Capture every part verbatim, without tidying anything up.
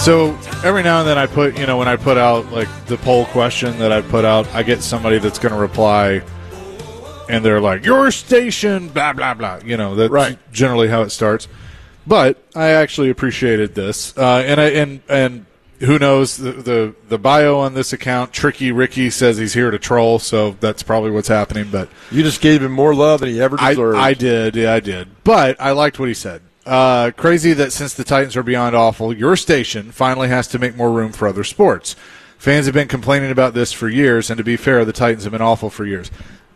So every now and then I put, you know, when I put out like the poll question that I put out, I get somebody that's going to reply, and they're like, "Your station, blah blah blah." You know, that's right. generally how it starts. But I actually appreciated this, uh, and I and and who knows the, the the bio on this account? Tricky Ricky says he's here to troll, so that's probably what's happening. But you just gave him more love than he ever deserved. I, I did, yeah, I did. But I liked what he said. Uh, crazy that since the Titans are beyond awful, your station finally has to make more room for other sports. Fans have been complaining about this for years, and to be fair, the Titans have been awful for years.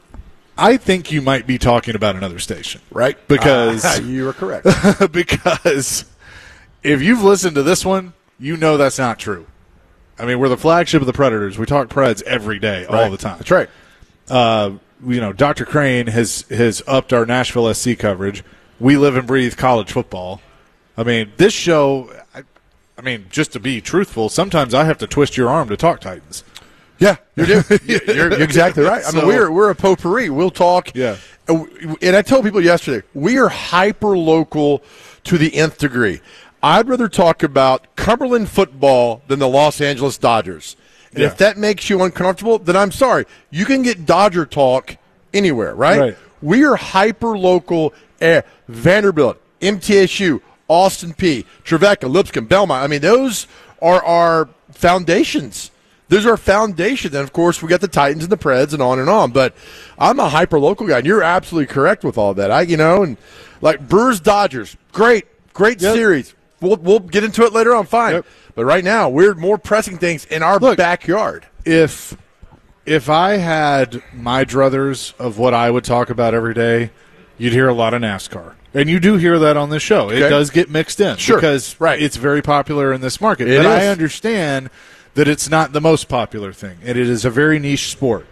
I think you might be talking about another station. Right. Because uh, you are correct. Because if you've listened to this one, you know that's not true. I mean, we're the flagship of the Predators. We talk Preds every day, right. all the time. That's right. Uh, you know, Doctor Crane has, has upped our Nashville S C coverage. We live and breathe college football. I mean, this show, I, I mean, just to be truthful, sometimes I have to twist your arm to talk Titans. Yeah, you do. You're, you're exactly right. I mean, so, we're we're a potpourri. We'll talk. Yeah. And I told people yesterday, we are hyper local to the nth degree. I'd rather talk about Cumberland football than the Los Angeles Dodgers. And yeah. if that makes you uncomfortable, then I'm sorry. You can get Dodger talk anywhere, right? Right. We are hyper local. Eh, Vanderbilt, M T S U, Austin P, Trevecca, Lipscomb, Belmont. I mean, those are our foundations. Those are our foundations. And, of course, we got the Titans and the Preds and on and on. But I'm a hyper-local guy, and you're absolutely correct with all that. I, you know, and like Brewers-Dodgers, great, great yep. series. We'll, we'll get into it later on, fine. Yep. But right now, we're more pressing things in our Look, backyard. If if I had my druthers of what I would talk about every day, you'd hear a lot of NASCAR. And you do hear that on this show. Okay. It does get mixed in sure. because right. it's very popular in this market. It but is. I understand that it's not the most popular thing, and it is a very niche sport.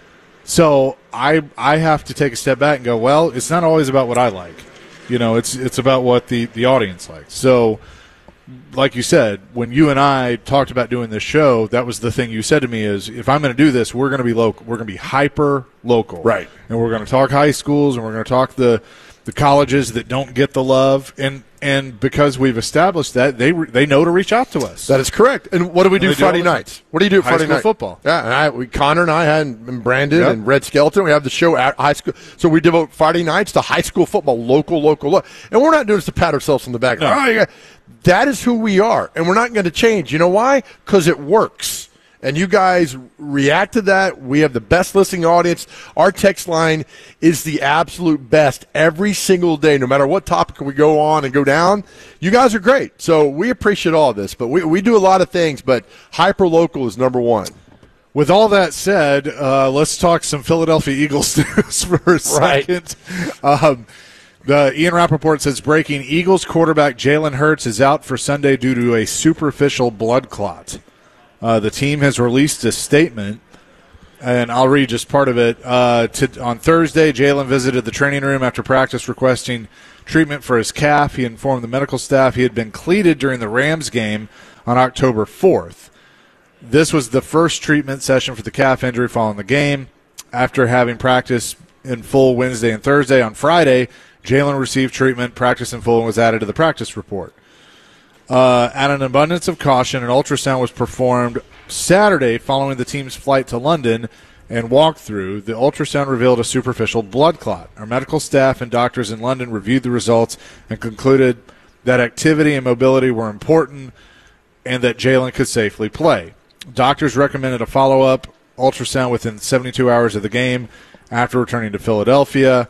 So I I have to take a step back and go, well, it's not always about what I like. You know, it's it's about what the, the audience likes. So, like you said, when you and I talked about doing this show, that was the thing you said to me is, if I'm going to do this, we're going to be local. We're going to be hyper local. Right. And we're going to talk high schools, and we're going to talk the the colleges that don't get the love. And and because we've established that, they they know to reach out to us. That is correct. And what do we do Friday do nights? What do you do high Friday school night? Football. Yeah, and I, we, Connor and I had and Brandon yep. and Red Skeleton. We have the show at high school. So we devote Friday nights to high school football, local, local, local. And we're not doing this to pat ourselves on the back. No. Oh, you got, that is who we are, and we're not going to change. You know why? Because it works. And you guys react to that. We have the best listening audience. Our text line is the absolute best every single day, no matter what topic we go on and go down. You guys are great. So we appreciate all of this. But we, we do a lot of things, but hyper-local is number one. With all that said, uh, let's talk some Philadelphia Eagles news for a second. Right. Um, the Ian Rappaport says, breaking, Eagles quarterback Jalen Hurts is out for Sunday due to a superficial blood clot. Uh, the team has released a statement, and I'll read just part of it. Uh, to, on Thursday, Jalen visited the training room after practice requesting treatment for his calf. He informed the medical staff he had been cleated during the Rams game on October fourth. This was the first treatment session for the calf injury following the game. After having practice in full Wednesday and Thursday, on Friday, Jalen received treatment, practice in full, and was added to the practice report. Uh, at an abundance of caution, an ultrasound was performed Saturday following the team's flight to London and walkthrough. The ultrasound revealed a superficial blood clot. Our medical staff and doctors in London reviewed the results and concluded that activity and mobility were important and that Jalen could safely play. Doctors recommended a follow-up ultrasound within seventy-two hours of the game after returning to Philadelphia.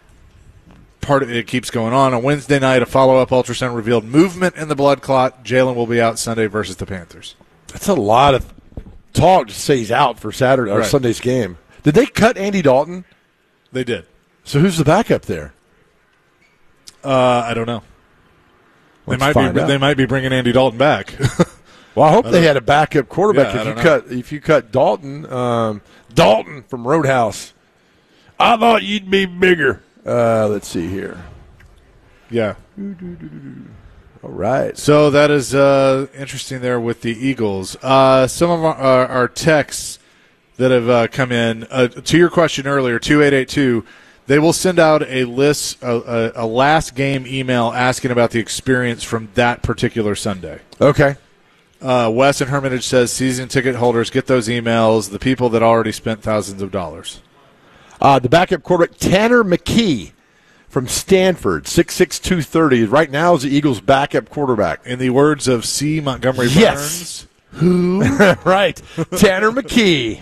Part of it keeps going on. On Wednesday night, a follow-up ultrasound revealed movement in the blood clot. Jalen will be out Sunday versus the Panthers. That's a lot of talk to say he's out for Saturday or right. Sunday's game. Did they cut Andy Dalton? They did. So who's the backup there? Uh, I don't know. Let's they might find be. out. They might be bringing Andy Dalton back. Well, I hope I they had a backup quarterback. Yeah, if you know. cut, if you cut Dalton, um, Dalton from Roadhouse. I thought you'd be bigger. Uh, let's see here. Yeah. All right. So that is uh, interesting there with the Eagles. Uh, some of our, our, our texts that have uh, come in, uh, to your question earlier, two eight eight two, they will send out a list, a, a, a last game email asking about the experience from that particular Sunday. Okay. Uh, Wes in Hermitage says season ticket holders get those emails, the people that already spent thousands of dollars. Uh, the backup quarterback, Tanner McKee from Stanford, six six, two thirty. Right now is the Eagles' backup quarterback. In the words of C. Montgomery Burns. Yes. Who? Right. Tanner McKee.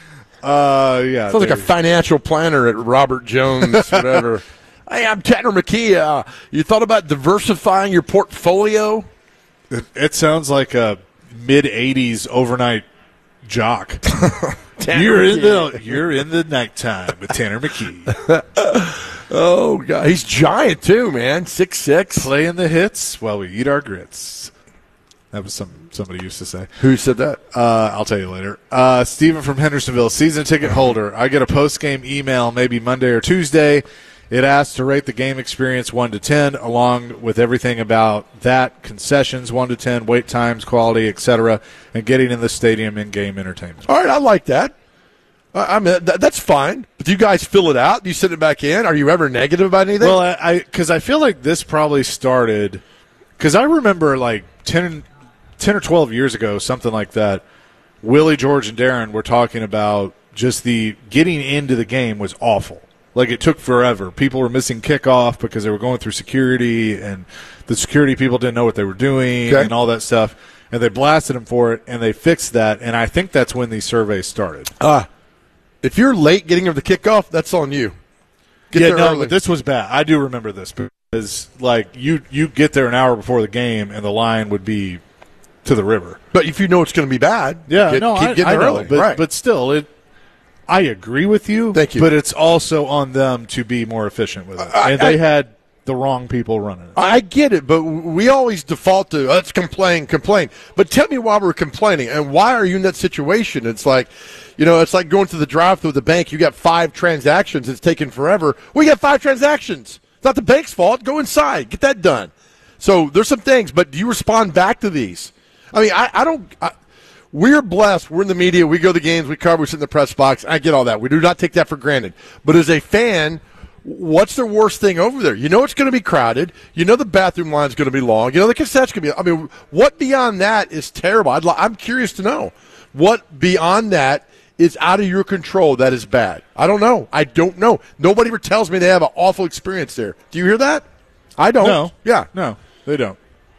Uh, yeah. Sounds like a financial planner at Robert Jones, whatever. Hey, I'm Tanner McKee. Uh, you thought about diversifying your portfolio? It, it sounds like a mid-eighties overnight jock. you're in the you're in the nighttime with Tanner McKee. Oh God, he's giant too, man. Six six, playing the hits while we eat our grits. That was some somebody used to say. Who said that? Uh, I'll tell you later. Uh, Stephen from Hendersonville, season ticket holder. I get a post game email maybe Monday or Tuesday. It asks to rate the game experience one to ten, along with everything about that, concessions one to ten, wait times, quality, et cetera, and getting in the stadium in game entertainment. All right, I like that. I mean, th- that's fine. But do you guys fill it out? Do you send it back in? Are you ever negative about anything? Well, I because I, I feel like this probably started because I remember like ten, ten or twelve years ago, something like that. Willie, George, and Darren were talking about just the getting into the game was awful. Like, it took forever. People were missing kickoff because they were going through security, and the security people didn't know what they were doing okay. and all that stuff. And they blasted them for it, and they fixed that. And I think that's when these surveys started. Ah, uh, if you're late getting of the kickoff, that's on you. Get yeah, there no, early. But this was bad. I do remember this because, like, you you get there an hour before the game, and the line would be to the river. But if you know it's going to be bad, yeah, get, no, keep I, getting I there know, early. But, right. but still, it. I agree with you. Thank you. But it's also on them to be more efficient with it. I, and they I, had the wrong people running it. I get it, but we always default to, let's complain, complain. But tell me why we're complaining, and why are you in that situation? It's like, you know, it's like going to the drive-thru of the bank. You got five transactions. It's taking forever. We got five transactions. It's not the bank's fault. Go inside. Get that done. So there's some things, but do you respond back to these? I mean, I, I don't I, – we're blessed. We're in the media. We go to the games. We cover. We sit in the press box. I get all that. We do not take that for granted. But as a fan, what's the worst thing over there? You know it's going to be crowded. You know the bathroom line is going to be long. You know the cassette's going to be – I mean, what beyond that is terrible? I'd, I'm curious to know. What beyond that is out of your control that is bad? I don't know. I don't know. Nobody ever tells me they have an awful experience there. Do you hear that? I don't. No. Yeah. No, they don't.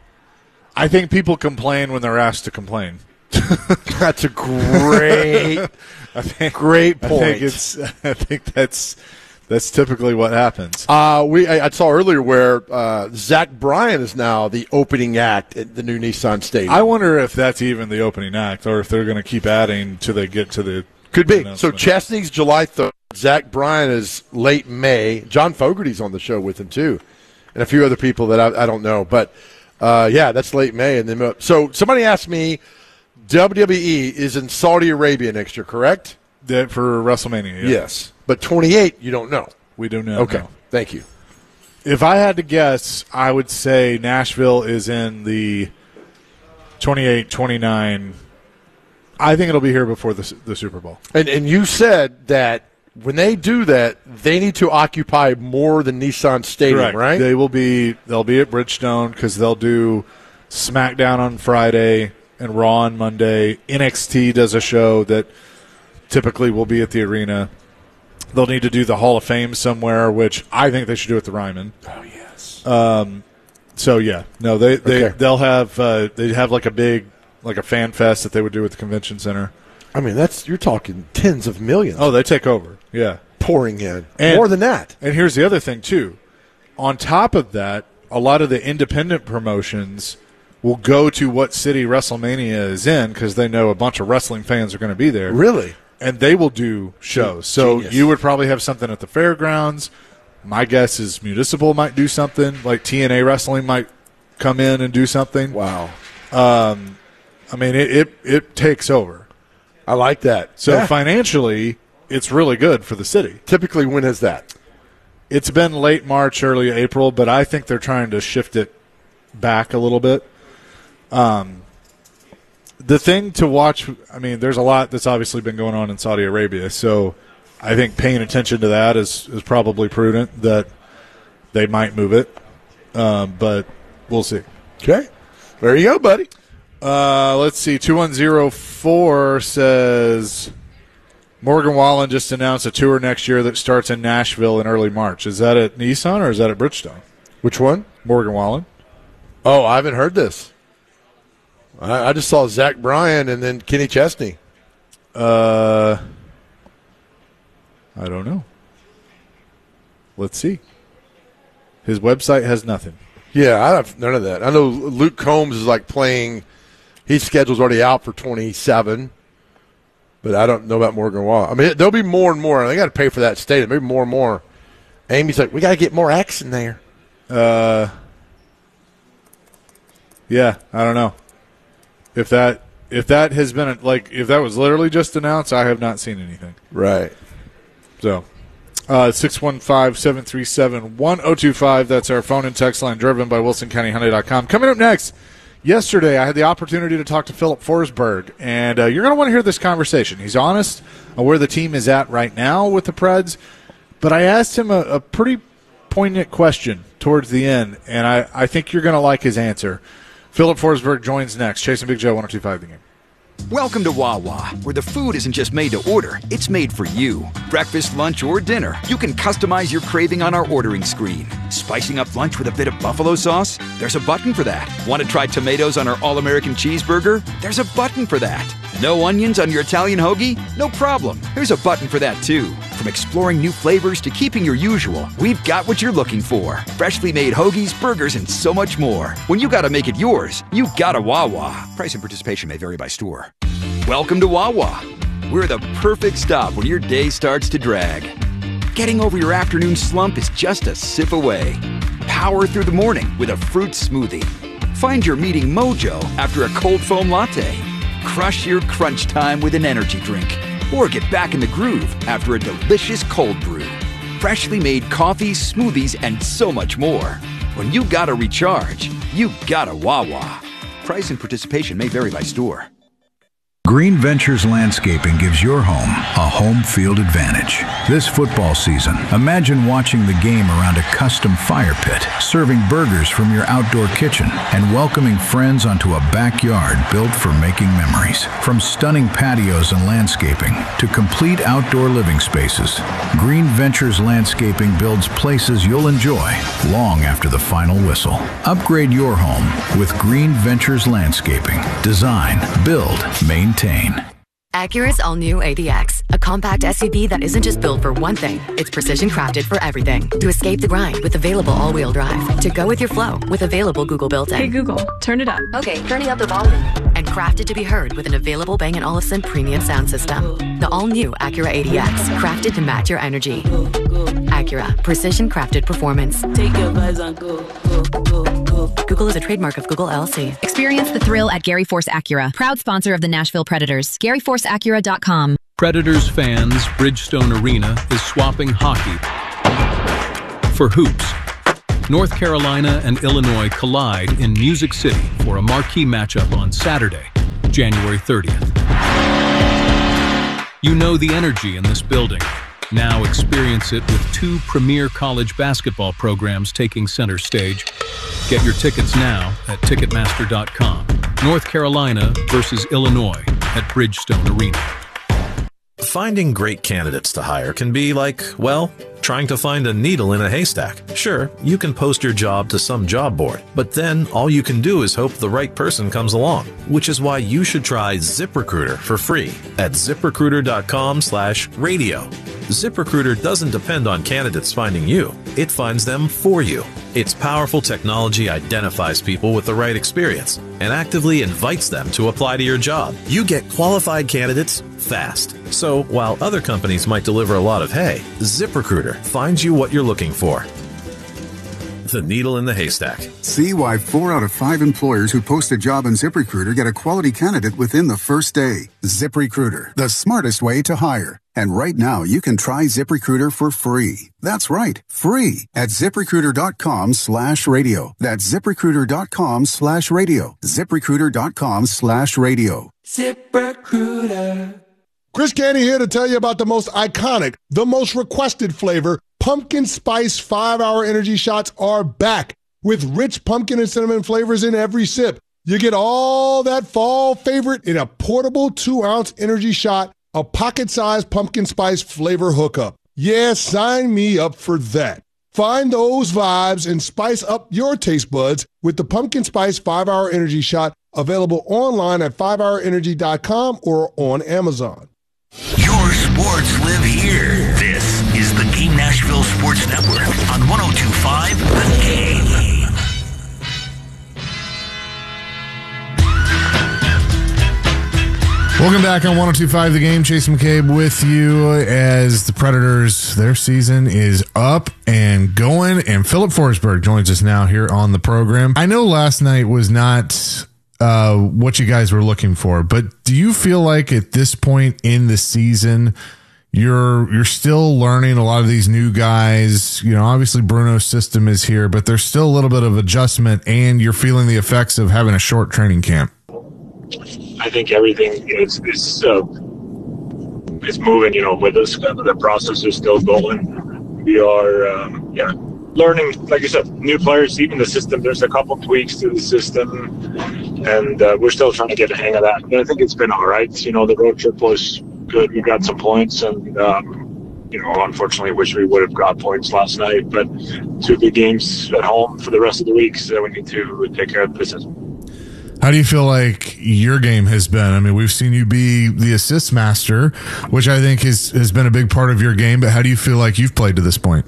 I think people complain when they're asked to complain. That's a great, I think, great point. I think it's. I think that's that's typically what happens. Uh, we I, I saw earlier where uh, Zach Bryan is now the opening act at the new Nissan Stadium. I wonder if that's even the opening act, or if they're going to keep adding till they get to the. Could be. So Chesney's July third. Zach Bryan is late May. John Fogerty's on the show with him too, and a few other people that I, I don't know. But uh, yeah, that's late May. And then so somebody asked me. W W E is in Saudi Arabia next year, correct? That for WrestleMania, yeah. Yes. But twenty-eight, you don't know. We do know. Okay. No. Thank you. If I had to guess, I would say Nashville is in the twenty-eight, twenty-nine. I think it'll be here before the, the Super Bowl. And and you said that when they do that, they need to occupy more than Nissan Stadium, Correct. Right? They will be. They'll be at Bridgestone because they'll do SmackDown on Friday and Raw on Monday. N X T does a show that typically will be at the arena. They'll need to do the Hall of Fame somewhere, which I think they should do at the Ryman. Oh yes. Um. So yeah, no, they they okay. they'll have uh, they have like a big like a fan fest that they would do at the convention center. I mean, that's you're talking tens of millions. Oh, they take over. Yeah, pouring in and, more than that. And here's the other thing too. On top of that, a lot of the independent promotions will go to what city WrestleMania is in because they know a bunch of wrestling fans are going to be there. Really? And they will do shows. So Genius. You would probably have something at the fairgrounds. My guess is Municipal might do something. Like T N A Wrestling might come in and do something. Wow. Um, I mean, it, it, it takes over. I like that. So yeah. Financially, it's really good for the city. Typically, when is that? It's been late March, early April, but I think they're trying to shift it back a little bit. Um, the thing to watch, I mean, there's a lot that's obviously been going on in Saudi Arabia, so I think paying attention to that is, is probably prudent that they might move it, um, but we'll see. Okay. There you go, buddy. Uh, let's see. two one zero four says Morgan Wallen just announced a tour next year that starts in Nashville in early March. Is that at Nissan or is that at Bridgestone? Which one? Morgan Wallen. Oh, I haven't heard this. I, I just saw Zach Bryan and then Kenny Chesney. Uh, I don't know. Let's see. His website has nothing. Yeah, I have none of that. I know Luke Combs is like playing. His schedule's already out for twenty-seven, but I don't know about Morgan Wallen. I mean, there'll be more and more. They got to pay for that stadium. Maybe more and more. Amy's like, we got to get more acts in there. Uh, yeah, I don't know. If that if that has been like if that was literally just announced, I have not seen anything. Right. So, uh, six one five, seven three seven, one oh two five. That's our phone and text line, driven by Wilson County Hyundai dot com. Coming up next. Yesterday, I had the opportunity to talk to Philip Forsberg, and uh, you're going to want to hear this conversation. He's honest on where the team is at right now with the Preds, but I asked him a, a pretty poignant question towards the end, and I, I think you're going to like his answer. Philip Forsberg joins next. Chasing Big Joe, one oh two five The Game. Welcome to Wawa, where the food isn't just made to order, it's made for you. Breakfast, lunch, or dinner, you can customize your craving on our ordering screen. Spicing up lunch with a bit of buffalo sauce? There's a button for that. Want to try tomatoes on our all-American cheeseburger? There's a button for that. No onions on your Italian hoagie? No problem. There's a button for that, too. From exploring new flavors to keeping your usual, we've got what you're looking for. Freshly made hoagies, burgers, and so much more. When you gotta make it yours, you gotta Wawa. Price and participation may vary by store. Welcome to Wawa. We're the perfect stop when your day starts to drag. Getting over your afternoon slump is just a sip away. Power through the morning with a fruit smoothie. Find your meeting mojo after a cold foam latte. Crush your crunch time with an energy drink. Or get back in the groove after a delicious cold brew. Freshly made coffees, smoothies, and so much more. When you gotta recharge, you gotta Wawa. Price and participation may vary by store. Green Ventures Landscaping gives your home a home field advantage. This football season, imagine watching the game around a custom fire pit, serving burgers from your outdoor kitchen, and welcoming friends onto a backyard built for making memories. From stunning patios and landscaping to complete outdoor living spaces, Green Ventures Landscaping builds places you'll enjoy long after the final whistle. Upgrade your home with Green Ventures Landscaping. Design, build, maintain. Acura's all-new A D X, a compact S U V that isn't just built for one thing, it's precision crafted for everything. To escape the grind with available all-wheel drive. To go with your flow with available Google built-in. Hey Google, turn it up. Okay, turning up the volume. And crafted to be heard with an available Bang and Olufsen premium sound system. The all-new Acura A D X, crafted to match your energy. Acura, precision crafted performance. Take your vibes on go, go, go, go. Google is a trademark of Google L L C. Experience the thrill at Gary Force Acura, proud sponsor of the Nashville Predators. Gary Force Acura dot com. Predators fans, Bridgestone Arena is swapping hockey for hoops. North Carolina and Illinois collide in Music City for a marquee matchup on Saturday, January thirtieth. You know the energy in this building. Now experience it with two premier college basketball programs taking center stage. Get your tickets now at Ticketmaster dot com. North Carolina versus Illinois at Bridgestone Arena. Finding great candidates to hire can be like, well, trying to find a needle in a haystack. Sure, you can post your job to some job board, but then all you can do is hope the right person comes along, which is why you should try ZipRecruiter for free at ZipRecruiter dot com slash radio. ZipRecruiter doesn't depend on candidates finding you. It finds them for you. Its powerful technology identifies people with the right experience and actively invites them to apply to your job. You get qualified candidates fast. So while other companies might deliver a lot of hay, ZipRecruiter finds you what you're looking for. The needle in the haystack. See why four out of five employers who post a job on ZipRecruiter get a quality candidate within the first day. ZipRecruiter, the smartest way to hire. And right now, you can try ZipRecruiter for free. That's right, free at ZipRecruiter dot com slash radio. That's ZipRecruiter dot com slash radio. ZipRecruiter dot com slash radio. ZipRecruiter. Chris Candy here to tell you about the most iconic, the most requested flavor. Pumpkin Spice five hour Energy Shots are back with rich pumpkin and cinnamon flavors in every sip. You get all that fall favorite in a portable two-ounce energy shot, a pocket-sized pumpkin spice flavor hookup. Yeah, sign me up for that. Find those vibes and spice up your taste buds with the Pumpkin Spice five hour Energy Shot, available online at five hour energy dot com or on Amazon. Your sports live here. This is the Game Nashville Sports Network on one oh two point five The Game. Welcome back on one oh two point five The Game. Chase McCabe with you as the Predators, their season is up and going, and Philip Forsberg joins us now here on the program. I know last night was not uh, what you guys were looking for, but do you feel like at this point in the season you're you're still learning a lot of these new guys? You know, obviously Bruno's system is here, but there's still a little bit of adjustment, and you're feeling the effects of having a short training camp. I think everything is is, uh, is moving, you know, with us. The process is still going. We are, um, yeah, learning, like you said, new players, even the system. There's a couple tweaks to the system, and uh, we're still trying to get a hang of that. But I think it's been all right. You know, the road trip was good. We got some points, and, um, you know, unfortunately, wish we would have got points last night. But two big games at home for the rest of the week, so we need to take care of business. How do you feel like your game has been? I mean, we've seen you be the assist master, which I think is, has been a big part of your game, but how do you feel like you've played to this point?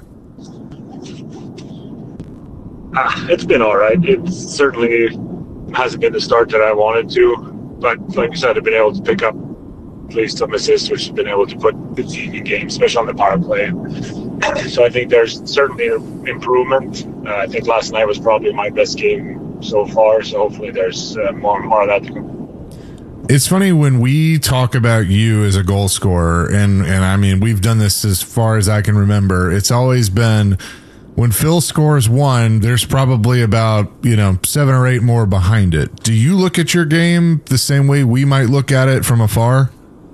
Uh, it's been all right. It certainly hasn't been the start that I wanted to, but like I said, I've been able to pick up at least some assists, which has been able to put the team in games, especially on the power play. So I think there's certainly an improvement. Uh, I think last night was probably my best game so far, so hopefully there's uh, more more of that to come. It's funny when we talk about you as a goal scorer, and and I mean, we've done this as far as I can remember. It's always been when Phil scores one, there's probably about, you know, seven or eight more behind it. Do you look at your game the same way we might look at it from afar?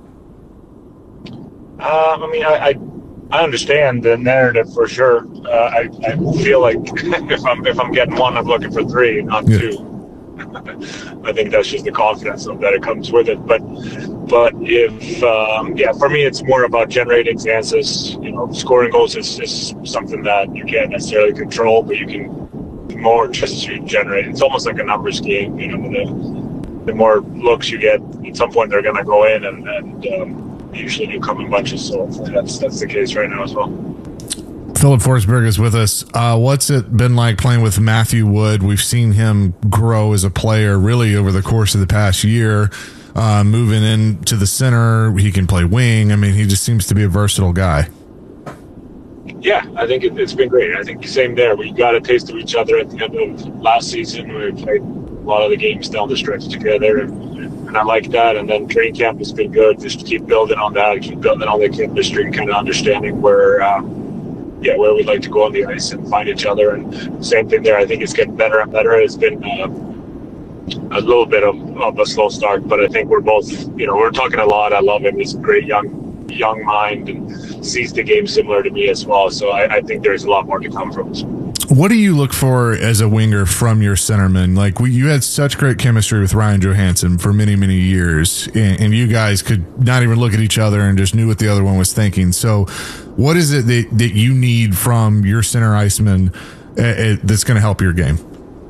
Uh, I mean, I, I I understand the narrative for sure. Uh, I, I feel like if I'm if I'm getting one, I'm looking for three, not yeah. two. I think that's just the confidence of that it comes with it. But but if um, yeah, for me, it's more about generating chances. You know, scoring goals is, is something that you can't necessarily control, but you can the more chances you generate. It's almost like a numbers game. You know, the the more looks you get, at some point they're going to go in, and. and um, usually do come in bunches, so that's that's the case right now as well. Philip Forsberg is with us. Uh, what's it been like playing with Matthew Wood? We've seen him grow as a player really over the course of the past year, uh, moving into the center. He can play wing. I mean, he just seems to be a versatile guy. Yeah, I think it, it's been great. I think same there. We got a taste of each other at the end of last season. We played a lot of the games down the stretch together, and And I like that. And then training camp has been good. Just keep building on that. Keep building on the chemistry and kind of understanding where, uh, yeah, where we'd like to go on the ice and find each other. And same thing there. I think it's getting better and better. It's been uh, a little bit of, of a slow start, but I think we're both, you know, we're talking a lot. I love him. He's a great young, young mind and sees the game similar to me as well. So I, I think there's a lot more to come from us. What do you look for as a winger from your centerman? Like we, you had such great chemistry with Ryan Johansson for many, many years, and, and you guys could not even look at each other and just knew what the other one was thinking. So what is it that, that you need from your center iceman uh, uh, that's going to help your game?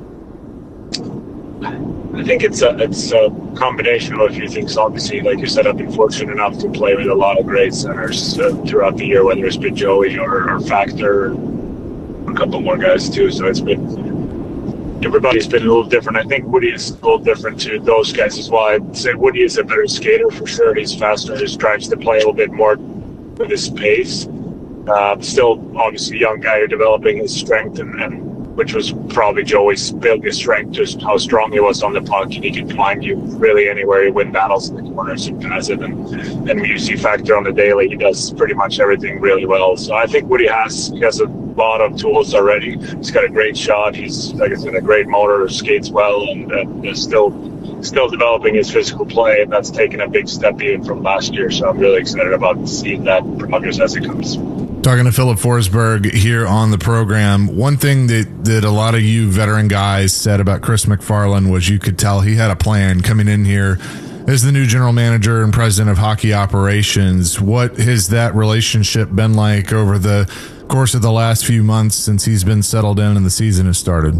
I think it's a, it's a combination of a few things. Obviously, like you said, I've been fortunate enough to play with a lot of great centers uh, throughout the year, whether it's been Joey or, or Factor, a couple more guys too. So it's been, everybody's been a little different. I think Woody is a little different to those guys as well. I'd say Woody is a better skater for sure. He's faster. He drives to play a little bit more with his pace. Uh, still, obviously, young guy developing his strength, and, and which was probably Joey's biggest strength, just how strong he was on the puck, and he could find you really anywhere. He win battles in the corners and pass it. And and when you see Factor on the daily, he does pretty much everything really well. So I think Woody has he has a lot of tools already. He's got a great shot. He's, like I said, a great motor, skates well, and, and is still still developing his physical play, and that's taken a big step even from last year. So I'm really excited about seeing that progress as it comes. Talking to Philip Forsberg here on the program. One thing that, that a lot of you veteran guys said about Chris McFarland was you could tell he had a plan coming in here as the new general manager and president of hockey operations. What has that relationship been like over the course of the last few months since he's been settled in and the season has started?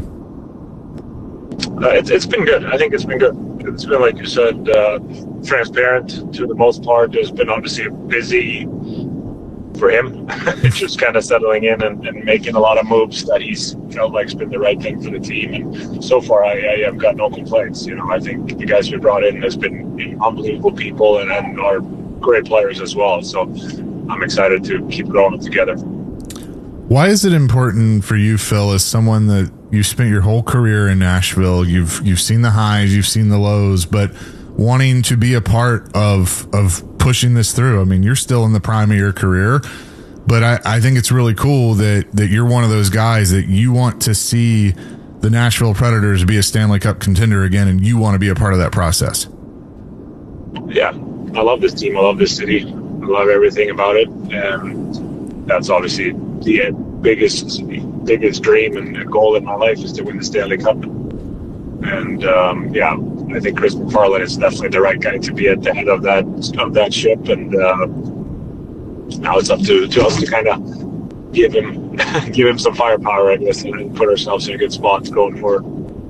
Uh, it's, it's been good. I think it's been good. It's been, like you said, uh, transparent to the most part. There's been obviously busy for him, just kind of settling in and, and making a lot of moves that he's felt like's been the right thing for the team. And so far, I, I have got no complaints. You know, I think the guys we brought in has been unbelievable people and, and are great players as well. So I'm excited to keep going together. Why is it important for you, Phil, as someone that you spent your whole career in Nashville, you've you've seen the highs, you've seen the lows, but wanting to be a part of of pushing this through? I mean, you're still in the prime of your career, but I, I think it's really cool that that you're one of those guys that you want to see the Nashville Predators be a Stanley Cup contender again, and you want to be a part of that process. Yeah, I love this team. I love this city. I love everything about it, and that's obviously the biggest biggest dream and goal in my life is to win the Stanley Cup. And um, yeah, I think Chris McFarland is definitely the right guy to be at the head of that of that ship. And uh, now it's up to, to us to kind of give him give him some firepower, I guess, and put ourselves in a good spot going forward.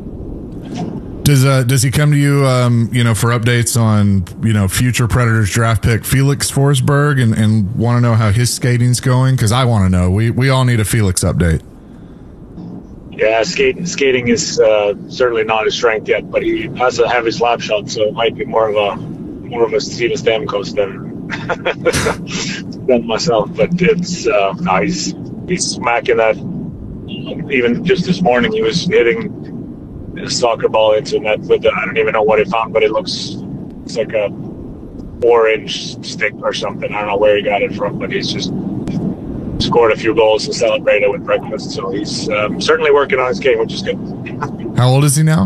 Does uh, does he come to you, um, you know, for updates on, you know, future Predators draft pick Felix Forsberg and, and want to know how his skating's going? Because I want to know. We we all need a Felix update. Yeah, skating skating is uh, certainly not his strength yet, but he has to have his lap shot, so it might be more of a more of a Steven Stamkos than than myself. But it's uh, no, he's he's smacking that. Even just this morning, he was hitting a soccer ball into net with the, I don't even know what he found, but it looks it's like a four inch stick or something. I don't know where he got it from, but he's just scored a few goals and celebrated with breakfast. So he's um, certainly working on his game, which is good. How old is he now?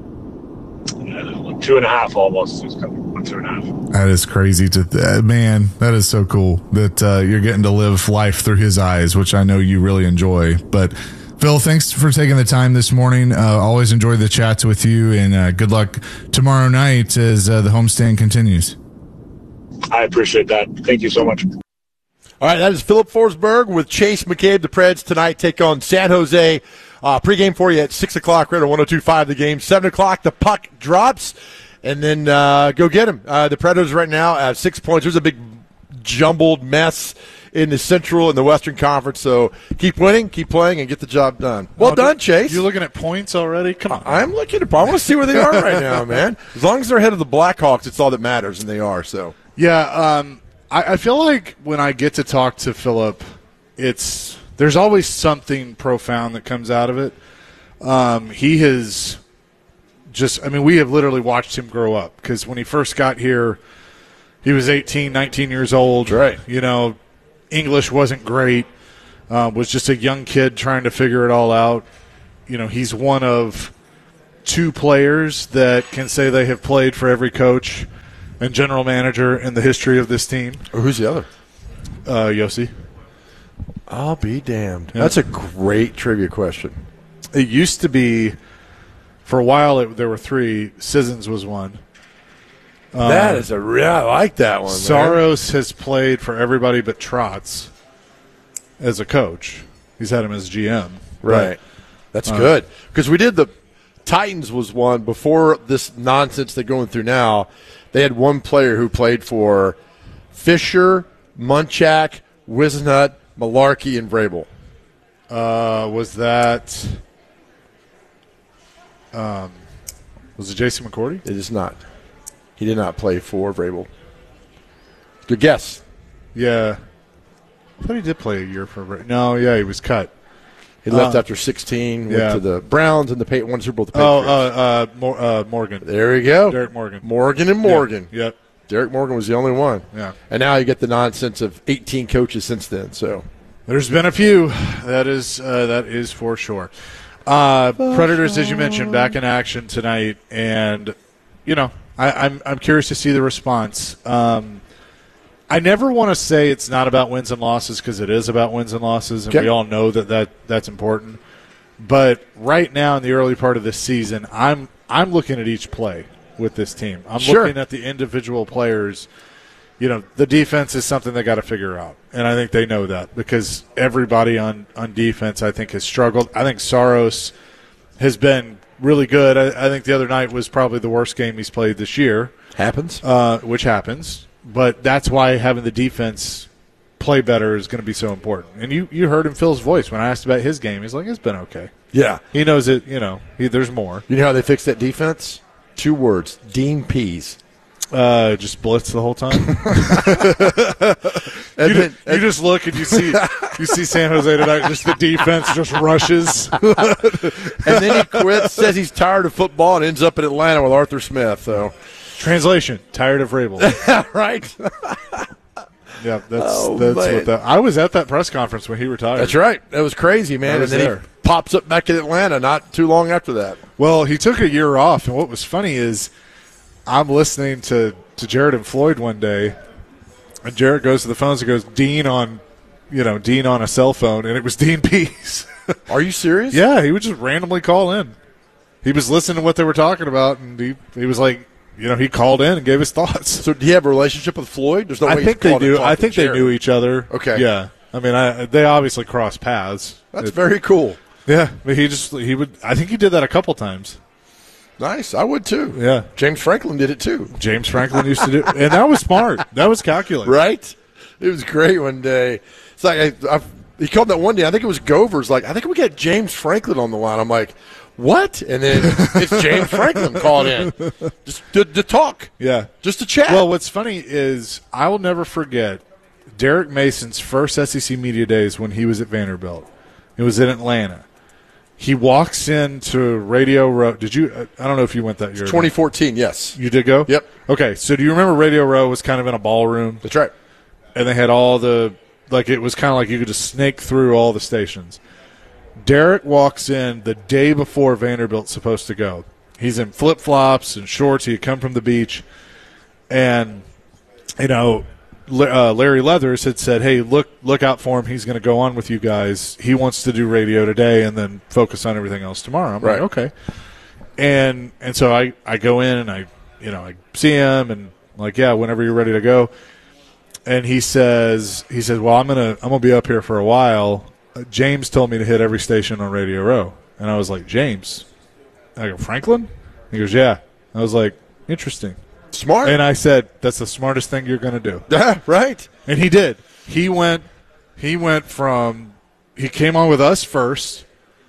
Uh, two and a half almost. He's coming two and a half. That is crazy to uh, man. That is so cool that uh, you're getting to live life through his eyes, which I know you really enjoy. But Phil, thanks for taking the time this morning. Uh, always enjoy the chats with you, and uh, good luck tomorrow night as uh, the homestand continues. I appreciate that. Thank you so much. All right, that is Philip Forsberg with Chase McCabe. The Preds tonight take on San Jose. Uh, pregame for you at six o'clock, right on one oh two point five the game. seven o'clock, the puck drops, and then uh, go get him. Uh, the Predators right now have six points. There's a big jumbled mess in the Central and the Western Conference, so keep winning, keep playing, and get the job done. Well oh, done, Chase. You looking at points already? Come on. I'm looking at. I want to see where they are right now, man. As long as they're ahead of the Blackhawks, it's all that matters, and they are. So yeah, um, I, I feel like when I get to talk to Philip, it's there's always something profound that comes out of it. Um, he has just, I mean, we have literally watched him grow up because when he first got here, he was eighteen, nineteen years old. Right. You know, English wasn't great, uh, was just a young kid trying to figure it all out. You know, he's one of two players that can say they have played for every coach and general manager in the history of this team. Or who's the other? Uh, Yossi. I'll be damned. Yeah. That's a great trivia question. It used to be, for a while, it, there were three. Sissons was one. That um, is a real, I like that one. Saros man. has played for everybody but Trotz as a coach. He's had him as G M. Right. But, That's uh, good. Because we did the Titans was one before this nonsense they're going through now. They had one player who played for Fisher, Munchak, Wisnut, Malarkey, and Vrabel. Uh, was that um, was it Jason McCourty? It is not. He did not play for Vrabel. Good guess. Yeah. I thought he did play a year for Vrabel. No, yeah, he was cut. He left uh, after sixteen, went yeah. to the Browns and the pa- won Super Bowl with the Oh, Patriots. uh, uh, Mor- uh, Morgan. There we go. Derek Morgan. Morgan and Morgan. Yeah. Yep. Derek Morgan was the only one. Yeah. And now you get the nonsense of eighteen coaches since then. So there's been a few. That is uh, that is for sure. Uh, Predators, as you mentioned, back in action tonight, and you know, I, I'm I'm curious to see the response. Um, I never want to say it's not about wins and losses because it is about wins and losses, and Okay. we all know that, that that's important. But right now in the early part of this season, I'm I'm looking at each play with this team. I'm Sure. looking at the individual players. You know, the defense is something they got to figure out, and I think they know that because everybody on, on defense, I think, has struggled. I think Saros has been really good. I, I think the other night was probably the worst game he's played this year. Happens. Uh, which happens. But that's why having the defense play better is going to be so important. And you, you heard in Phil's voice when I asked about his game. He's like, it's been okay. Yeah. He knows it, you know, he, there's more. You know how they fixed that defense? Two words, Dean Pease. Uh, just blitz the whole time. And you, then- ju- you just look and you see you see San Jose tonight. Just the defense just rushes. And then he quits, says he's tired of football, and ends up in Atlanta with Arthur Smith. So, translation: tired of Rabel. right? Yeah, that's Oh, that's man. what that. I was at that press conference when he retired. That's right. That was crazy, man. I And was then there. he pops up back in Atlanta not too long after that. Well, he took a year off, and what was funny is I'm listening to, to Jared and Floyd one day, and Jared goes to the phones and goes, Dean on, you know, Dean on a cell phone, and it was Dean Pease. Are you serious? Yeah, he would just randomly call in. He was listening to what they were talking about, and he, he was like, you know, he called in and gave his thoughts. So, do you have a relationship with Floyd? There's no I way think he's they called and do. talked I to think they Jared. knew each other. Okay. Yeah. I mean, I, they obviously crossed paths. That's It- very cool. Yeah, but he just he would. I think he did that a couple times. Nice. I would too. Yeah, James Franklin did it too. James Franklin used to do, and that was smart. That was calculated, Right? It was great one day. It's like I, I, he called that one day. I think it was Gover's. Like, I think we got James Franklin on the line. I'm like, what? And then it's James Franklin called in just to, to talk. Yeah, just to chat. Well, what's funny is I will never forget Derek Mason's first S E C media days when he was at Vanderbilt. It was in Atlanta. He walks into Radio Row. Did you? I don't know if you went that year. twenty fourteen, yes. You did go? Yep. Okay, so do you remember Radio Row was kind of in a ballroom? That's right. And they had all the, like it was kind of like you could just snake through all the stations. Derek walks in the day before Vanderbilt's supposed to go. He's in flip-flops and shorts. He had come from the beach. And, you know, uh, Larry Leathers had said, hey, look look out for him. He's going to go on with you guys. He wants to do radio today and then focus on everything else tomorrow. I'm Right. like, okay. And and so I, I go in and I, you know, I see him and like, yeah, whenever you're ready to go. And he says, he says, well, I'm gonna I'm gonna be up here for a while. Uh, James told me to hit every station on Radio Row, and I was like, James, I go, Franklin? He goes, yeah. I was like, interesting, smart. And I said, that's the smartest thing you're gonna do. Yeah, right. And he did. He went, he went from, he came on with us first,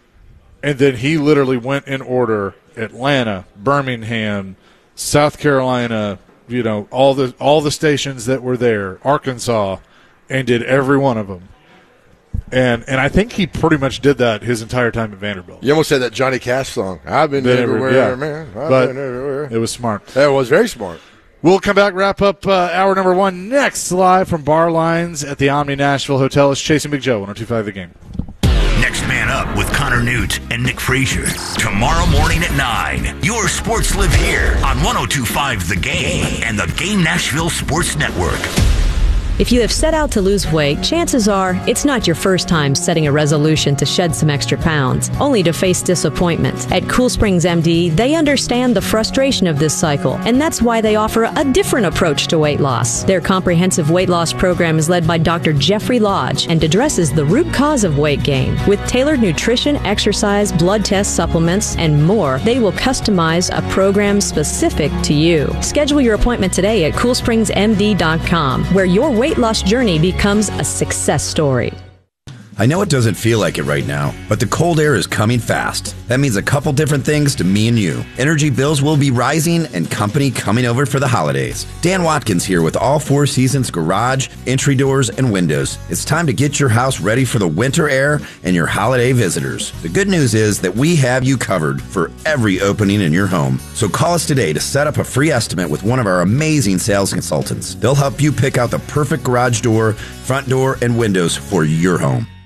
and then he literally went in order: Atlanta, Birmingham, South Carolina. You know, all the all the stations that were there, Arkansas, and did every one of them. And and I think he pretty much did that his entire time at Vanderbilt. You almost said that Johnny Cash song. I've been Been everywhere, every- yeah. man. I've But been everywhere. it was smart. That was very smart. We'll come back, wrap up uh, hour number one next, live from Bar Lines at the Omni Nashville Hotel. It's Chasing Big Joe, one oh two point five The Game. Next Man Up with Connor Newt and Nick Frazier. Tomorrow morning at nine. Your sports live here on one oh two point five The Game and the Game Nashville Sports Network. If you have set out to lose weight, chances are it's not your first time setting a resolution to shed some extra pounds, only to face disappointment. At Cool Springs M D, they understand the frustration of this cycle, and that's why they offer a different approach to weight loss. Their comprehensive weight loss program is led by Doctor Jeffrey Lodge and addresses the root cause of weight gain. With tailored nutrition, exercise, blood test supplements, and more, they will customize a program specific to you. Schedule your appointment today at cool springs m d dot com, where your weight loss journey becomes a success story. I know it doesn't feel like it right now, but the cold air is coming fast. That means a couple different things to me and you. Energy bills will be rising and company coming over for the holidays. Dan Watkins here with All Four Seasons Garage, entry doors, and windows. It's time to get your house ready for the winter air and your holiday visitors. The good news is that we have you covered for every opening in your home. So call us today to set up a free estimate with one of our amazing sales consultants. They'll help you pick out the perfect garage door, front door, and windows for your home.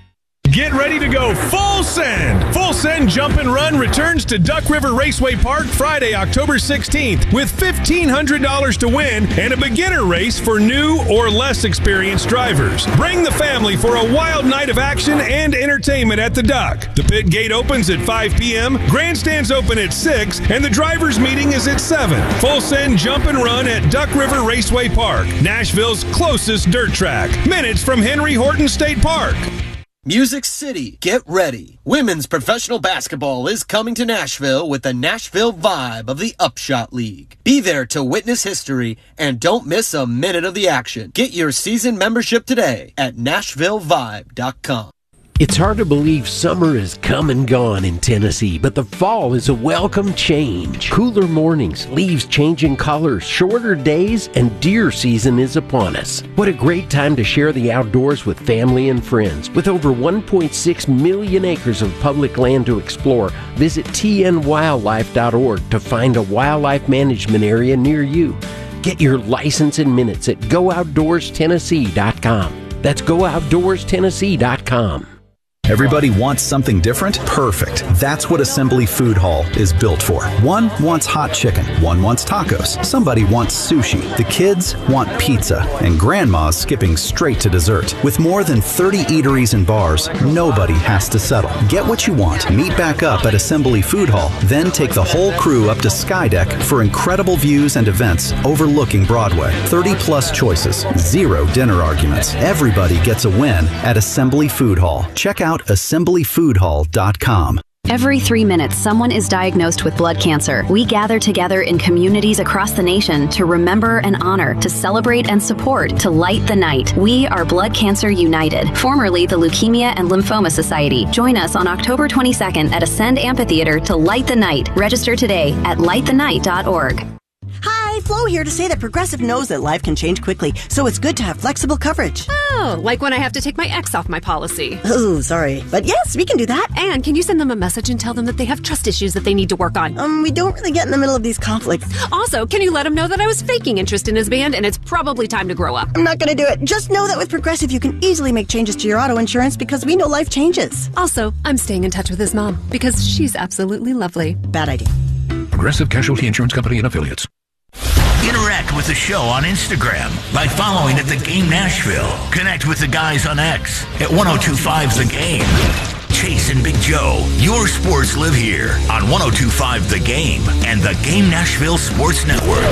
Get ready to go full send. Full Send Jump and Run returns to Duck River Raceway Park Friday, October sixteenth with fifteen hundred dollars to win and a beginner race for new or less experienced drivers. Bring the family for a wild night of action and entertainment at the Duck. The pit gate opens at five p.m., grandstands open at six, and the drivers' meeting is at seven. Full Send Jump and Run at Duck River Raceway Park, Nashville's closest dirt track, minutes from Henry Horton State Park. Music City, get ready. Women's professional basketball is coming to Nashville with the Nashville Vibe of the Upshot League. Be there to witness history and don't miss a minute of the action. Get your season membership today at nashville vibe dot com. It's hard to believe summer is come and gone in Tennessee, but the fall is a welcome change. Cooler mornings, leaves changing colors, shorter days, and deer season is upon us. What a great time to share the outdoors with family and friends. With over one point six million acres of public land to explore, visit T N wildlife dot org to find a wildlife management area near you. Get your license in minutes at go outdoors tennessee dot com. That's go outdoors tennessee dot com. Everybody wants something different? Perfect. That's what Assembly Food Hall is built for. One wants hot chicken. One wants tacos. Somebody wants sushi. The kids want pizza. And Grandma's skipping straight to dessert. With more than thirty eateries and bars, nobody has to settle. Get what you want. Meet back up at Assembly Food Hall. Then take the whole crew up to Skydeck for incredible views and events overlooking Broadway. thirty plus choices. Zero dinner arguments. Everybody gets a win at Assembly Food Hall. Check out assembly food hall dot com. Every three minutes, someone is diagnosed with blood cancer. We gather together in communities across the nation to remember and honor, to celebrate and support, to light the night. We are Blood Cancer United, formerly the Leukemia and Lymphoma Society. Join us on October twenty-second at Ascend Amphitheater to light the night. Register today at light the night dot org. Hi, Flo here to say that Progressive knows that life can change quickly, so it's good to have flexible coverage. Oh, like when I have to take my ex off my policy. Oh, sorry. But yes, we can do that. And can you send them a message and tell them that they have trust issues that they need to work on? Um, we don't really get in the middle of these conflicts. Also, can you let him know that I was faking interest in his band and it's probably time to grow up? I'm not going to do it. Just know that with Progressive, you can easily make changes to your auto insurance because we know life changes. Also, I'm staying in touch with his mom because she's absolutely lovely. Bad idea. Progressive Casualty Insurance Company and Affiliates. Interact with the show on Instagram by following at The Game Nashville. Connect with the guys on X at ten twenty-five The Game. Chase and Big Joe, your sports live here on ten twenty-five The Game and the Game Nashville Sports Network.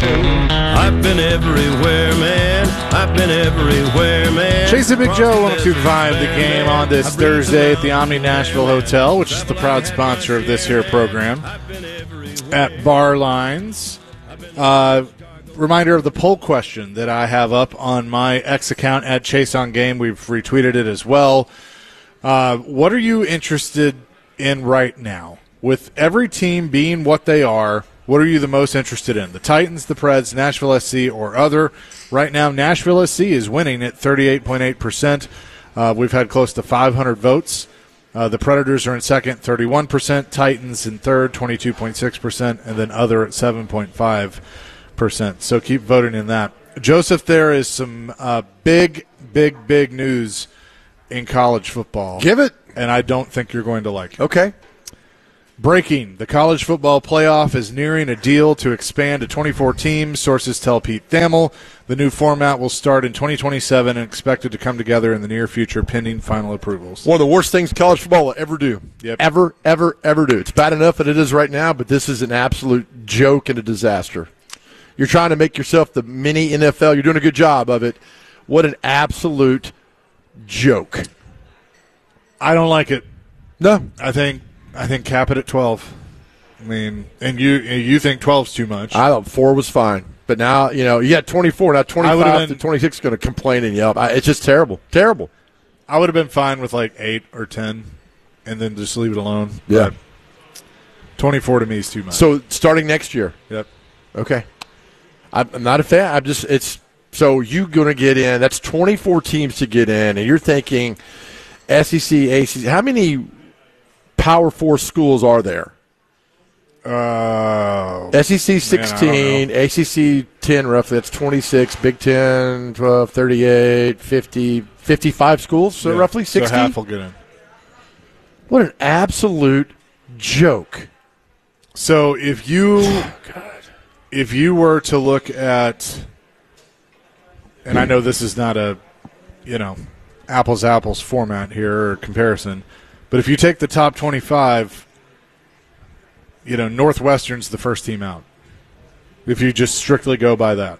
I've been everywhere, man. I've been everywhere, man. Chase and Big Joe, ten twenty-five The Game on this Thursday at the Omni Nashville Hotel, which is the proud sponsor of this here program. At Bar Lines. Uh, reminder of the poll question that I have up on my X account at Chase on Game. We've retweeted it as well. Uh, what are you interested in right now? With every team being what they are, what are you the most interested in? The Titans, the Preds, Nashville S C, or other? Right now, Nashville S C is winning at thirty-eight point eight percent. Uh, we've had close to five hundred votes. Uh, the Predators are in second, thirty-one percent. Titans in third, twenty-two point six percent. And then other at seven point five percent. So keep voting in that. Joseph, there is some uh, big, big, big news in college football. Give it. And I don't think you're going to like it. Okay. Breaking. The college football playoff is nearing a deal to expand to twenty-four teams. Sources tell Pete Thamel the new format will start in twenty twenty-seven and expected to come together in the near future pending final approvals. One of the worst things college football will ever do. Yep. Ever, ever, ever do. It's bad enough that it is right now, but this is an absolute joke and a disaster. You're trying to make yourself the mini N F L. You're doing a good job of it. What an absolute joke. I don't like it. No. I think I think cap it at twelve. I mean, and you you think twelve's too much. I thought four was fine. But now, you know, you got twenty-four. Now twenty-five been, to twenty-six is going to complain and yell. It's just terrible. Terrible. I would have been fine with like eight or ten and then just leave it alone. Yeah. But twenty-four to me is too much. So starting next year? Yep. Okay. I'm not a fan. I'm just, it's, so you're going to get in. That's twenty-four teams to get in. And you're thinking S E C, A C C. How many Power Four schools are there? Uh, S E C sixteen, man, A C C ten roughly. That's twenty-six. Big Ten, twelve, thirty-eight, fifty, fifty-five schools, so yeah. roughly sixty. So half will get in. What an absolute joke. So if you oh, God. if you were to look at, and I know this is not a, you know, apples to apples format here or comparison, but if you take the top twenty-five, you know, Northwestern's the first team out. If you just strictly go by that.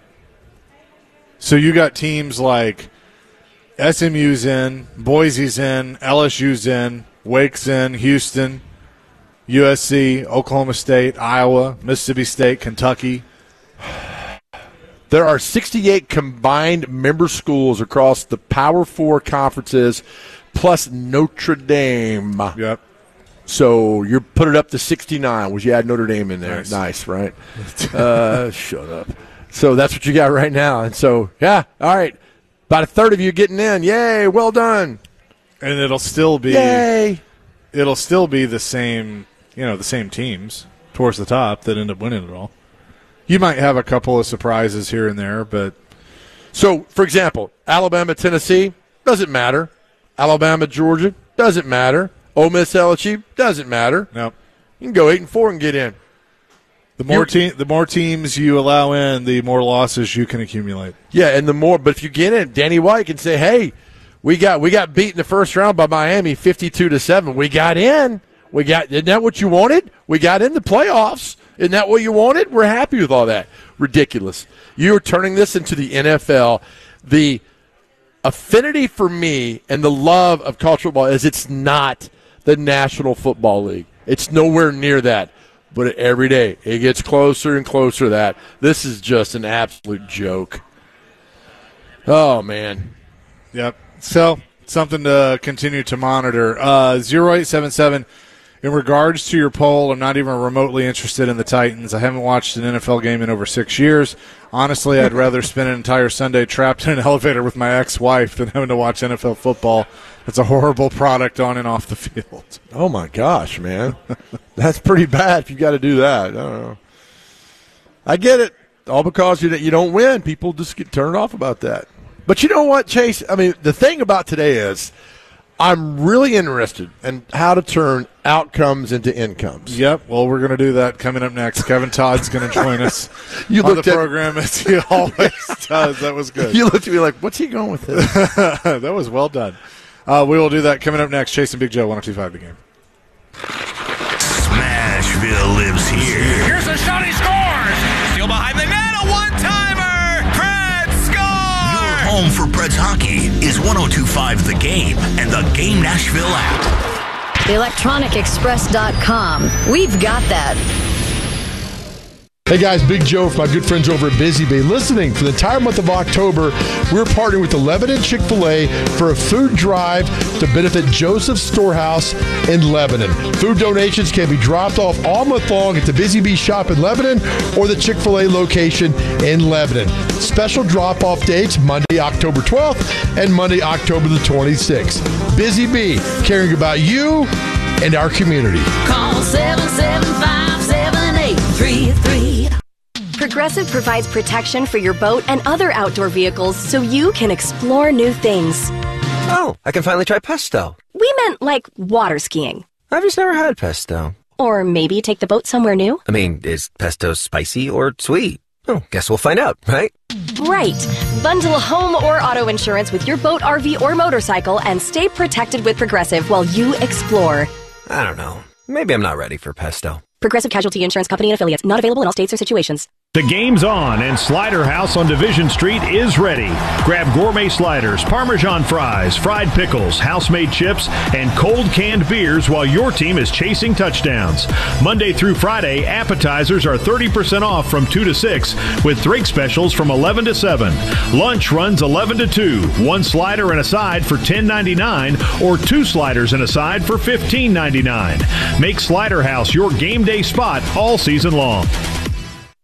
So you got teams like S M U's in, Boise's in, L S U's in, Wake's in, Houston, U S C, Oklahoma State, Iowa, Mississippi State, Kentucky. There are sixty-eight combined member schools across the Power Four conferences, plus Notre Dame. Yep. So you put it up to sixty-nine. Was you add Notre Dame in there? Nice, nice right? uh, shut up. So that's what you got right now. And so, yeah, all right. About a third of you getting in. Yay, well done. And it'll still be Yay. It'll still be the same, you know, the same teams towards the top that end up winning it all. You might have a couple of surprises here and there, but so, for example, Alabama, Tennessee, doesn't matter. Alabama, Georgia, doesn't matter. Ole Miss, L S U, doesn't matter. No. You can go eight and four and get in. The more te- the more teams you allow in, the more losses you can accumulate. Yeah, and the more. But if you get in, Danny White can say, "Hey, we got we got beat in the first round by Miami, fifty-two to seven. We got in. We got. Isn't that what you wanted? We got in the playoffs. Isn't that what you wanted? We're happy with all that. Ridiculous. You are turning this into the N F L. The affinity for me and the love of college football is it's not the National Football League. It's nowhere near that. But every day it gets closer and closer to that. This is just an absolute joke. Oh, man. Yep. So something to continue to monitor. Uh, zero eight seven seven, in regards to your poll, I'm not even remotely interested in the Titans. I haven't watched an N F L game in over six years. Honestly, I'd rather spend an entire Sunday trapped in an elevator with my ex-wife than having to watch N F L football. It's a horrible product on and off the field. Oh, my gosh, man. That's pretty bad if you got to do that. I don't know. I get it. All because you, you don't win. People just get turned off about that. But you know what, Chase? I mean, the thing about today is I'm really interested in how to turn outcomes into incomes. Yep. Well, we're going to do that coming up next. Kevin Todd's going to join us you on the at, program as he always does. That was good. You looked at me like, what's he going with this? That was well done. Uh, we will do that coming up next. Chase and Big Joe, one oh two point five The Game. Smashville lives here. Here's a shot, he scores! Still behind the net, a one-timer! Preds score! Your home for Preds hockey is one oh two point five The Game and the Game Nashville app. electronic express dot com. We've got that. Hey guys, Big Joe from my good friends over at Busy Bee. Listening for the entire month of October, we're partnering with the Lebanon Chick-fil-A for a food drive to benefit Joseph's Storehouse in Lebanon. Food donations can be dropped off all month long at the Busy Bee shop in Lebanon or the Chick-fil-A location in Lebanon. Special drop-off dates Monday, October twelfth and Monday, October the twenty-sixth. Busy Bee, caring about you and our community. Call seven seven five, seven eight three three. Progressive provides protection for your boat and other outdoor vehicles so you can explore new things. Oh, I can finally try pesto. We meant like water skiing. I've just never had pesto. Or maybe take the boat somewhere new. I mean, is pesto spicy or sweet? Oh, guess we'll find out, right? Right. Bundle home or auto insurance with your boat, R V, or motorcycle and stay protected with Progressive while you explore. I don't know. Maybe I'm not ready for pesto. Progressive Casualty Insurance Company and Affiliates. Not available in all states or situations. The game's on, and Slider House on Division Street is ready. Grab gourmet sliders, Parmesan fries, fried pickles, house-made chips, and cold canned beers while your team is chasing touchdowns. Monday through Friday, appetizers are thirty percent off from two to six, with drink specials from eleven to seven. Lunch runs eleven to two. One slider and a side for ten ninety-nine, or two sliders and a side for fifteen ninety-nine. Make Slider House your game day spot all season long.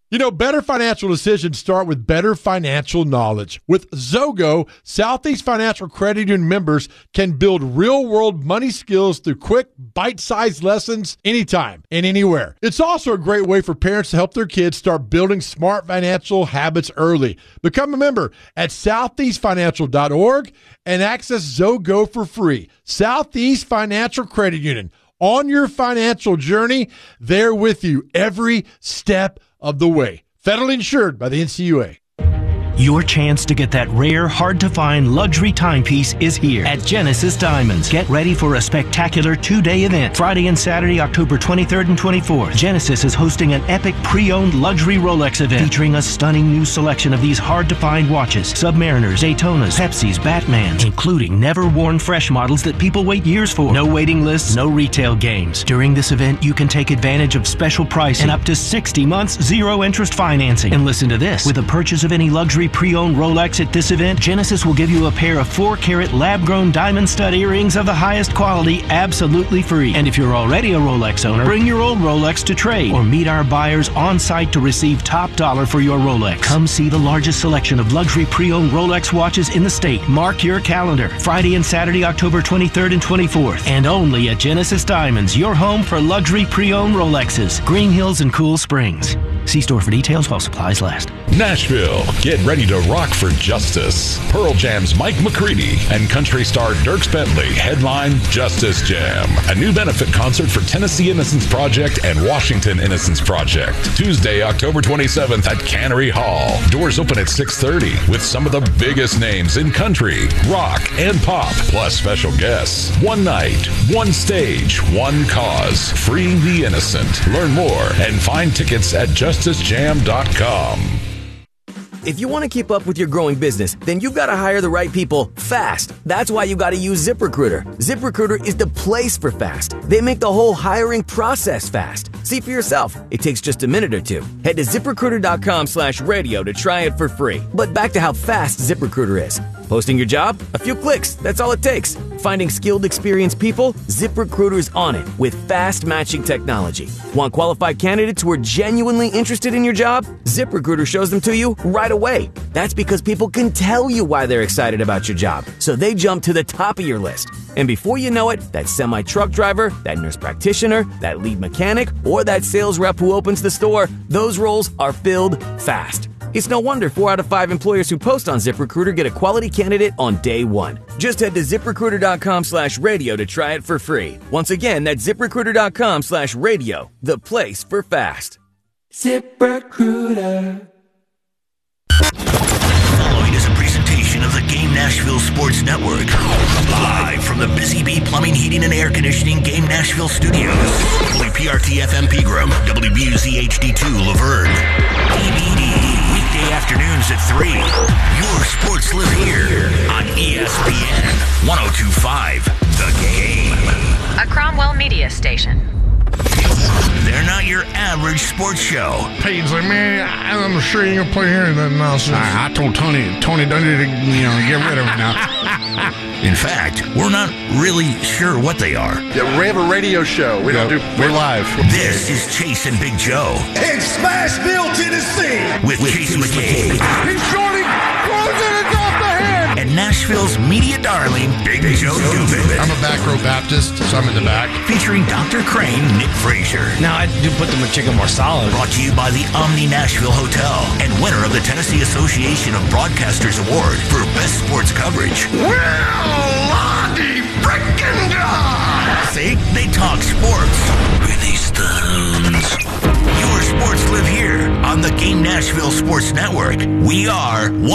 You know, better financial decisions start with better financial knowledge. With Zogo, Southeast Financial Credit Union members can build real-world money skills through quick, bite-sized lessons anytime and anywhere. It's also a great way for parents to help their kids start building smart financial habits early. Become a member at southeast financial dot org and access Zogo for free. Southeast Financial Credit Union. On your financial journey, they're with you every step of the way. Federally insured by the N C U A. Your chance to get that rare, hard-to-find luxury timepiece is here at Genesis Diamonds. Get ready for a spectacular two-day event. Friday and Saturday, October twenty-third and twenty-fourth. Genesis is hosting an epic pre-owned luxury Rolex event featuring a stunning new selection of these hard-to-find watches. Submariners, Daytonas, Pepsis, Batmans, including never-worn fresh models that people wait years for. No waiting lists, no retail games. During this event, you can take advantage of special pricing and up to sixty months zero-interest financing. And listen to this. With a purchase of any luxury pre-owned Rolex at this event, Genesis will give you a pair of four-carat lab-grown diamond stud earrings of the highest quality absolutely free. And if you're already a Rolex owner, bring your old Rolex to trade or meet our buyers on site to receive top dollar for your Rolex. Come see the largest selection of luxury pre-owned Rolex watches in the state. Mark your calendar. Friday and Saturday, October twenty-third and twenty-fourth. And only at Genesis Diamonds, your home for luxury pre-owned Rolexes. Green Hills and Cool Springs. See store for details while supplies last. Nashville, get ready to rock for justice. Pearl Jam's Mike McCready and country star Dierks Bentley headline Justice Jam, a new benefit concert for Tennessee Innocence Project and Washington Innocence Project. Tuesday, October twenty-seventh at Cannery Hall. Doors open at six thirty with some of the biggest names in country, rock, and pop, plus special guests. One night, one stage, one cause. Freeing the innocent. Learn more and find tickets at justice jam dot com. If you want to keep up with your growing business, then you've got to hire the right people fast. That's why you got to use ZipRecruiter. ZipRecruiter is the place for fast. They make the whole hiring process fast. See for yourself. It takes just a minute or two. Head to ZipRecruiter.com slash radio to try it for free. But back to how fast ZipRecruiter is. Posting your job? A few clicks. That's all it takes. Finding skilled, experienced people? ZipRecruiter's on it with fast matching technology. Want qualified candidates who are genuinely interested in your job? ZipRecruiter shows them to you right away. That's because people can tell you why they're excited about your job, so they jump to the top of your list. And before you know it, that semi-truck driver, that nurse practitioner, that lead mechanic, or that sales rep who opens the store, those roles are filled fast. It's no wonder four out of five employers who post on ZipRecruiter get a quality candidate on day one. Just head to ZipRecruiter.com slash radio to try it for free. Once again, that's ZipRecruiter.com slash radio, the place for fast. ZipRecruiter. Following is a presentation of the Game Nashville Sports Network. Live from the Busy Bee Plumbing, Heating, and Air Conditioning Game Nashville Studios. W P R T F M Pegram, W B U Z H D two Laverne. D V D, weekday afternoons at three. Your sports live here on E S P N one oh two point five The Game. A Cromwell Media Station. They're not your average sports show. Peyton's like, man, I'm sure you ain't gonna play here and nothing else. I, I told Tony, Tony Dundee to, you know, get rid of it now. In fact, we're not really sure what they are. Yeah, we have a radio show. We yeah, don't do. We're live. This is Chase and Big Joe. In Smashville, Tennessee. With, with Chase McCabe. He's shorting. Closing it off the head. And Nashville's media darling, Big, Big Joe Dubin. I'm a back row Baptist, so I'm in the back. Featuring Doctor Crane, Nick Frazier. Now, I do put the McChicken more solid. Brought to you by the Omni Nashville Hotel and winner of the Tennessee Association of Broadcasters Award for Best Sports Coverage. Well, Lottie frickin' God! See? They talk sports. Release thumbs. Your sports live here on the Game Nashville Sports Network. We are